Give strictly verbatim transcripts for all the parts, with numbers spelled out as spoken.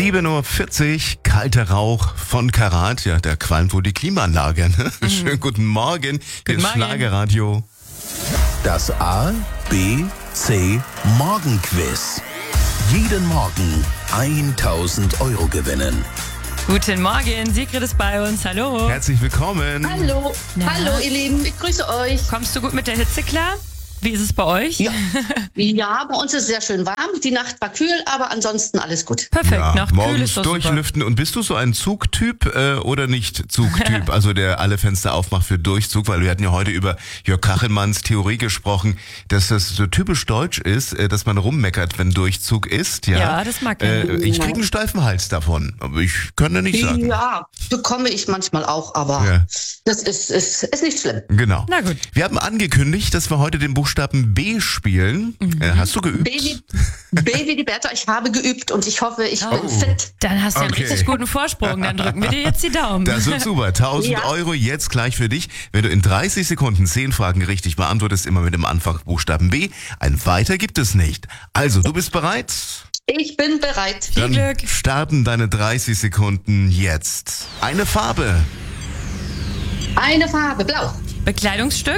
sieben Uhr vierzig, kalter Rauch von Karat. Ja, der qualmt wohl die Klimaanlage. Ne? Mhm. Schönen guten Morgen. Hier ist Schlagerradio. Das A, B, C Morgenquiz. Jeden Morgen tausend Euro gewinnen. Guten Morgen, Sigrid ist bei uns. Hallo. Herzlich willkommen. Hallo. Na? Hallo, ihr Lieben. Ich grüße euch. Kommst du gut mit der Hitze klar? Wie ist es bei euch? Ja. Ja, bei uns ist es sehr schön warm. Die Nacht war kühl, aber ansonsten alles gut. Perfekt, Ja, Nacht kühl morgens ist doch super. durchlüften. Und bist du so ein Zugtyp äh, oder nicht Zugtyp? Also der alle Fenster aufmacht für Durchzug, weil wir hatten ja heute über Jörg Kachelmanns Theorie gesprochen, dass das so typisch deutsch ist, äh, dass man rummeckert, wenn Durchzug ist. Ja, Ja, das mag ich. äh, Ich kriege einen steifen Hals davon, aber ich kann ja nicht sagen. Ja, bekomme ich manchmal auch, aber Ja. das ist, ist, ist nicht schlimm. Genau. Na gut. Wir haben angekündigt, dass wir heute den Buchstaben B spielen. Mhm. Äh, hast du geübt? B wie, B wie die Bertha, ich habe geübt und ich hoffe, ich Oh. bin fit. Dann hast du einen Okay. richtig guten Vorsprung. Dann drücken wir dir jetzt die Daumen. Das wird super. tausend Ja. Euro jetzt gleich für dich. Wenn du in dreißig Sekunden zehn Fragen richtig beantwortest, immer mit dem Anfang Buchstaben B. Ein weiter gibt es nicht. Also, du bist bereit? Ich bin bereit. Viel Dann Glück. starten deine dreißig Sekunden jetzt. Eine Farbe. Eine Farbe, blau. Bekleidungsstück,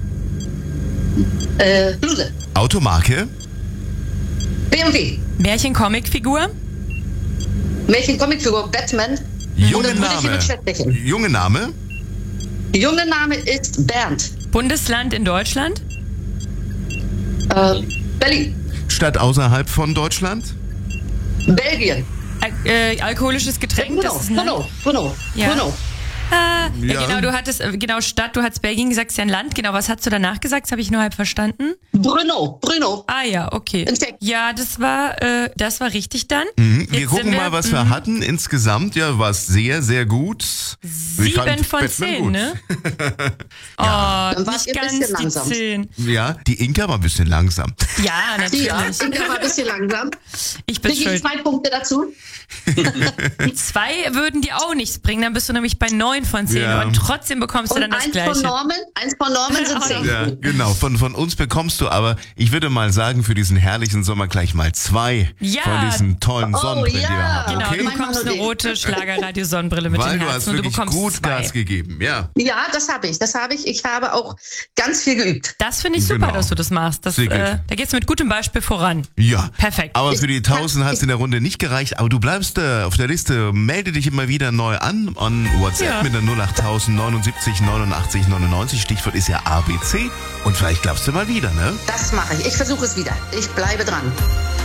Äh, Bluse. Automarke. B M W. Märchen-Comicfigur, Märchen-Comicfigur, Batman. Junge Oder Brüderchen Name. mit Schwertchen. Junge Name. Junge Name ist Bernd. Bundesland in Deutschland, Äh, Berlin. Stadt außerhalb von Deutschland. Belgien. Al äh, alkoholisches Getränk. Bruno, das ist ein Land. Bruno, Bruno, Ja. Bruno. Ah, ja. Ja. Genau, du hattest, äh, genau, Stadt, du hattest Belgien gesagt, ist ja ein Land. Genau, was hast du danach gesagt? Das habe ich nur halb verstanden. Bruno, Bruno. Ah ja, okay. In Tschech. Ja, das war, äh, das war richtig dann. Mhm. Wir Jetzt gucken sind mal, was wir mhm. hatten. Insgesamt, ja, war es sehr, sehr gut. Ich fand Sieben von Batman zehn, gut. ne? Oh, Dann wart nicht ihr ein ganz bisschen die langsam. zehn. Ja, die Inka war ein bisschen langsam. Ja, natürlich. Ja, Inka war ein bisschen langsam. Ich bin Kriege ich schuld. zwei Punkte dazu? Zwei würden dir auch nichts bringen, dann bist du nämlich bei neun von zehn. Ja. Und trotzdem bekommst du Und dann das eins Gleiche. von Norman, eins von Norman sind zehn. Ja, genau. Von, von uns bekommst du aber, ich würde mal sagen, für diesen herrlichen Sommer gleich mal zwei Ja. von diesen tollen Oh, Sonnenbrillen, die wir ja. haben. Genau, Okay? du bekommst eine Meinung rote Schlagerradio-Sonnenbrille mit Weil dem du Herzen hast und du wirklich bekommst gut zwei. Gas gegeben. Ja. Ja, das habe ich, das habe ich. Ich habe auch ganz viel geübt. Das finde ich super, Genau. dass du das machst. Das, Sehr gut. äh, da geht's mit gutem Beispiel voran. Ja. Perfekt. Aber für die Ich kann- tausend hat es in der Runde nicht gereicht. Aber du bleibst äh, auf der Liste. Melde dich immer wieder neu an on WhatsApp Ja. mit der null acht neunundsiebzig neunundachtzig neunundneunzig. Stichwort ist ja A B C. Und vielleicht glaubst du mal wieder, ne? Das mache ich. Ich versuche es wieder. Ich bleibe dran.